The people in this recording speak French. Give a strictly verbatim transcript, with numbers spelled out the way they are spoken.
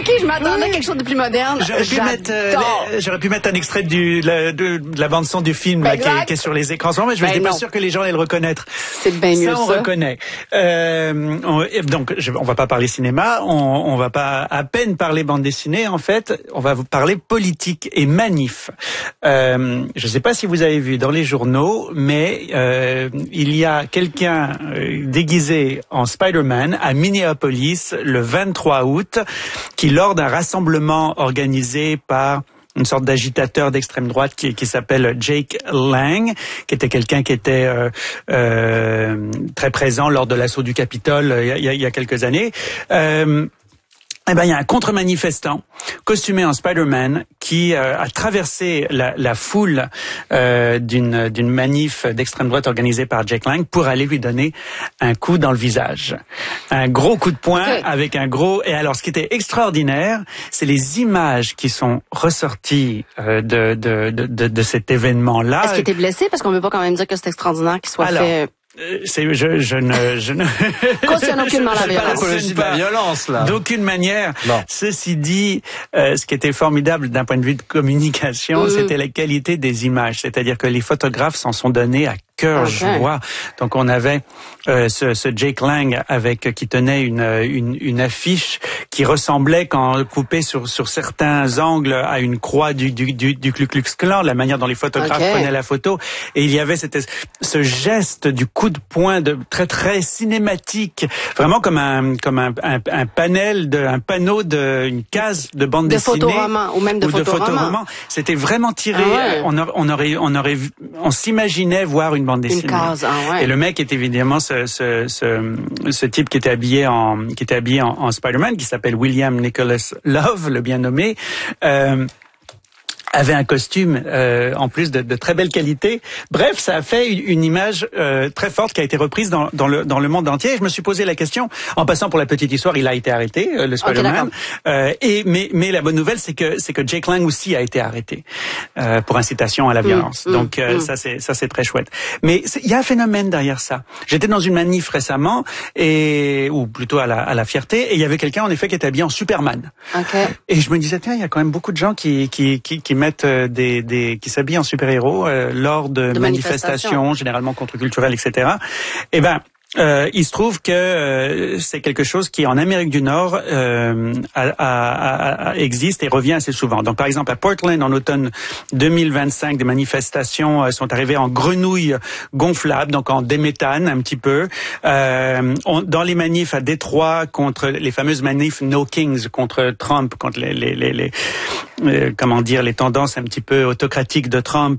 OK, je m'attendais à quelque chose de plus moderne. J'aurais pu, mettre, euh, les, j'aurais pu mettre un extrait du, la, de, de la bande-son du film là, qui, est, qui est sur les écrans, mais je n'étais ben pas sûr que les gens allaient le reconnaître. C'est bien mieux, ça. on ça. reconnaît. Euh, on, donc, je, on va pas parler cinéma, on, on va pas à peine parler bande dessinée, en fait, on va vous parler politique et manif. Euh, je ne sais pas si vous avez vu dans les journaux, mais euh, il y a quelqu'un euh, déguisé en Spider-Man à Minneapolis le vingt-trois août, qui lors d'un rassemblement organisé par une sorte d'agitateur d'extrême droite qui, qui s'appelle Jake Lang, qui était quelqu'un qui était euh, euh, très présent lors de l'assaut du Capitole euh, il, y a, il y a quelques années. Euh, Eh ben, il y a un contre-manifestant costumé en Spider-Man qui euh, a traversé la, la foule euh, d'une, d'une manif d'extrême droite organisée par Jake Lang pour aller lui donner un coup dans le visage. Un gros coup de poing okay. avec un gros... Et alors, ce qui était extraordinaire, c'est les images qui sont ressorties euh, de, de, de, de, de cet événement-là. Est-ce qu'il était blessé? Parce qu'on ne veut pas quand même dire que c'est extraordinaire qu'il soit alors, fait... C'est, je, je ne, je ne. Cautionne aucunement la violence. Pas l'apologie de la violence, là. D'aucune manière. Non. Ceci dit, euh, ce qui était formidable d'un point de vue de communication, mmh. c'était la qualité des images. C'est-à-dire que les photographes s'en sont donnés à cœur okay. joie. Donc on avait euh, ce, ce Jake Lang avec qui tenait une, une, une affiche qui ressemblait, quand coupée sur, sur certains angles, à une croix du, du, du, du Ku Klux Klan, la manière dont les photographes okay. prenaient la photo. Et il y avait cette, ce geste du coup de poing de très très cinématique, vraiment comme un comme un, un, un panel de un panneau de une case de bande de dessinée photoromans ou même de photoromans. C'était vraiment tiré. Ah ouais. On, a, on aurait on aurait vu, on s'imaginait voir une bande dessinée. Une case, ah ouais. Et le mec est évidemment ce ce ce, ce type qui était habillé en qui était habillé en, en Spider-Man, qui s'appelle William Nicholas Love, le bien nommé. Euh, avait un costume euh, en plus de, de très belle qualité. Bref, ça a fait une, une image euh, très forte qui a été reprise dans, dans le dans le monde entier. Et je me suis posé la question. En passant, pour la petite histoire, il a été arrêté, euh, le Spider-Man. Okay, euh, et mais mais la bonne nouvelle, c'est que c'est que Jake Lang aussi a été arrêté euh, pour incitation à la violence. Mmh, Donc euh, mmh. ça c'est ça c'est très chouette. Mais il y a un phénomène derrière ça. J'étais dans une manif récemment et ou plutôt à la à la Fierté, et il y avait quelqu'un en effet qui était habillé en Superman. Okay. Et je me disais tiens, il y a quand même beaucoup de gens qui qui qui, qui mettent des, des qui s'habillent en super-héros euh, lors de, de manifestations, manifestations, généralement contre-culturelles, et cetera. Eh ben, Euh, il se trouve que euh, c'est quelque chose qui, en Amérique du Nord, euh, a, a, a, existe et revient assez souvent. Donc, par exemple, à Portland, en automne deux mille vingt-cinq, des manifestations euh, sont arrivées en grenouilles gonflables, donc en déméthane un petit peu. Euh, on, dans les manifs à Détroit, contre les fameuses manifs No Kings, contre Trump, contre les, les, les, les euh, comment dire, les tendances un petit peu autocratiques de Trump,